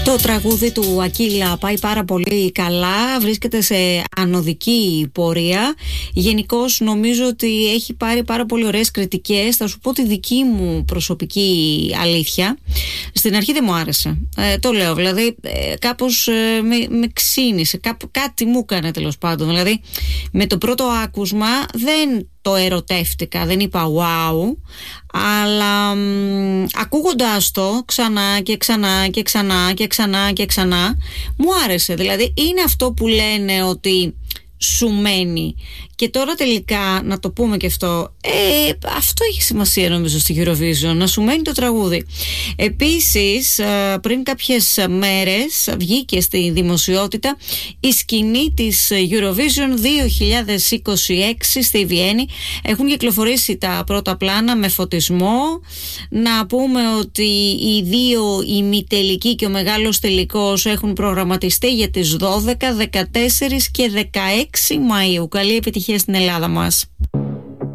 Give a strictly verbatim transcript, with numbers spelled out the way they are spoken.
Το τραγούδι του Ακίλα πάει πάρα πολύ καλά, βρίσκεται σε ανωδική πορεία. Γενικώς νομίζω ότι έχει πάρει πάρα πολύ ωραίες κριτικές. Θα σου πω τη δική μου προσωπική αλήθεια. Στην αρχή δεν μου άρεσε, ε, το λέω, δηλαδή ε, κάπως ε, με, με ξύνησε, κάπου, κάτι μου έκανε τέλος πάντων. Δηλαδή με το πρώτο άκουσμα δεν το ερωτεύτηκα, δεν είπα wow, αλλά μ, ακούγοντας το ξανά και ξανά και ξανά και ξανά και ξανά μου άρεσε. Δηλαδή είναι αυτό που λένε ότι σου μένει. Και τώρα τελικά να το πούμε και αυτό, ε, αυτό έχει σημασία νομίζω στη Eurovision, να σου μένει το τραγούδι. Επίσης πριν κάποιες μέρες βγήκε στη δημοσιότητα η σκηνή της Eurovision δύο χιλιάδες είκοσι έξι στη Βιέννη. Έχουν κυκλοφορήσει τα πρώτα πλάνα με φωτισμό. Να πούμε ότι οι δύο ημιτελικοί και ο μεγάλος τελικός έχουν προγραμματιστεί για τις δώδεκα, δεκατέσσερα και δεκαέξι Μαΐου. Καλή επιτυχία στην Ελλάδα μας.